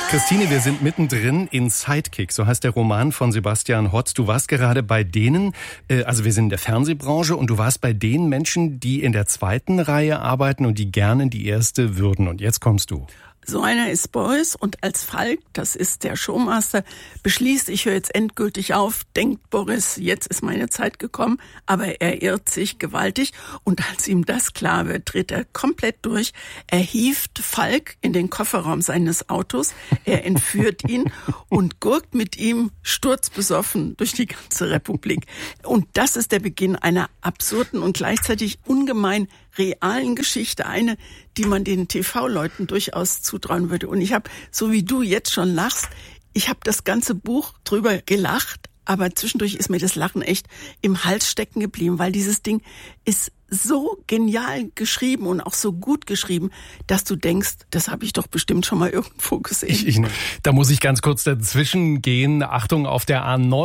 Christine, wir sind mittendrin in Sidekick, so heißt der Roman von Sebastian Hotz. Du warst gerade bei denen, also wir sind in der Fernsehbranche, und du warst bei den Menschen, die in der zweiten Reihe arbeiten und die gerne die erste würden. Und jetzt kommst du. So einer ist Boris, und als Falk, das ist der Showmaster, beschließt, ich höre jetzt endgültig auf, denkt Boris, jetzt ist meine Zeit gekommen, aber er irrt sich gewaltig, und als ihm das klar wird, dreht er komplett durch. Er hieft Falk in den Kofferraum seines Autos, er entführt ihn und gurkt mit ihm sturzbesoffen durch die ganze Republik. Und das ist der Beginn einer absurden und gleichzeitig ungemein realen Geschichte, eine, die man den TV-Leuten durchaus zutrauen würde. Und ich habe, so wie du jetzt schon lachst, ich habe das ganze Buch drüber gelacht, aber zwischendurch ist mir das Lachen echt im Hals stecken geblieben, weil dieses Ding ist so genial geschrieben und auch so gut geschrieben, dass du denkst, das habe ich doch bestimmt schon mal irgendwo gesehen. Da muss ich ganz kurz dazwischen gehen. Achtung, auf der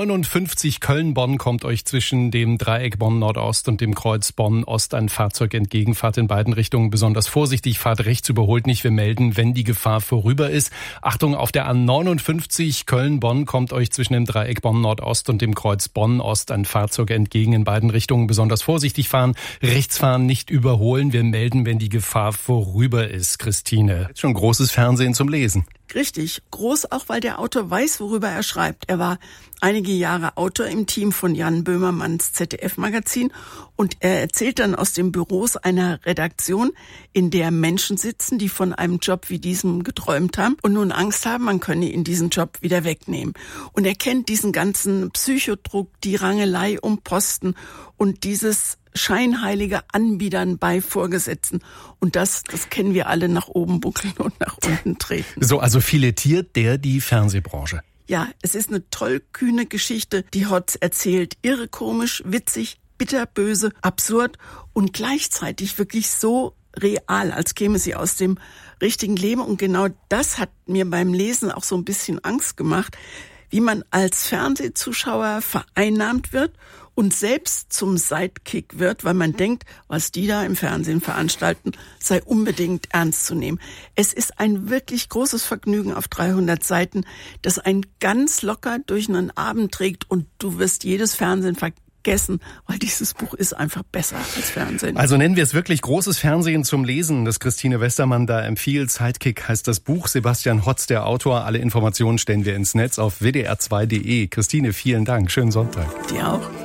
A59 Köln-Bonn kommt euch zwischen dem Dreieck Bonn-Nordost und dem Kreuz Bonn-Ost ein Fahrzeug entgegen. Fahrt in beiden Richtungen besonders vorsichtig, fahrt rechts, überholt nicht. Wir melden, wenn die Gefahr vorüber ist. Achtung, auf der A59 Köln-Bonn kommt euch zwischen dem Dreieck Bonn-Nordost und dem Kreuz Bonn-Ost ein Fahrzeug entgegen. In beiden Richtungen besonders vorsichtig fahren. Rechts fahren, nicht überholen. Wir melden, wenn die Gefahr vorüber ist. Christine, jetzt schon großes Fernsehen zum Lesen. Richtig, groß auch, weil der Autor weiß, worüber er schreibt. Er war einige Jahre Autor im Team von Jan Böhmermanns ZDF-Magazin, und er erzählt dann aus den Büros einer Redaktion, in der Menschen sitzen, die von einem Job wie diesem geträumt haben und nun Angst haben, man könne ihnen diesen Job wieder wegnehmen. Und er kennt diesen ganzen Psychodruck, die Rangelei um Posten und dieses scheinheilige Anbiedern bei Vorgesetzten. Und das kennen wir alle, nach oben buckeln und nach unten treten. So, also filetiert der die Fernsehbranche. Ja, es ist eine tollkühne Geschichte, die Hotz erzählt. Irre komisch, witzig, bitterböse, absurd und gleichzeitig wirklich so real, als käme sie aus dem richtigen Leben. Und genau das hat mir beim Lesen auch so ein bisschen Angst gemacht, wie man als Fernsehzuschauer vereinnahmt wird und selbst zum Sidekick wird, weil man denkt, was die da im Fernsehen veranstalten, sei unbedingt ernst zu nehmen. Es ist ein wirklich großes Vergnügen auf 300 Seiten, das einen ganz locker durch einen Abend trägt, und du wirst jedes Fernsehen vergessen, weil dieses Buch ist einfach besser als Fernsehen. Also nennen wir es wirklich großes Fernsehen zum Lesen, das Christine Westermann da empfiehlt. Sidekick heißt das Buch. Sebastian Hotz, der Autor. Alle Informationen stellen wir ins Netz auf wdr2.de. Christine, vielen Dank. Schönen Sonntag. Dir auch.